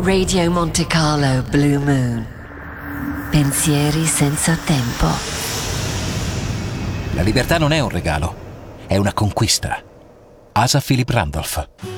Radio Monte Carlo Blue Moon. Pensieri senza tempo. La libertà non è un regalo, è una conquista. Asa Philip Randolph.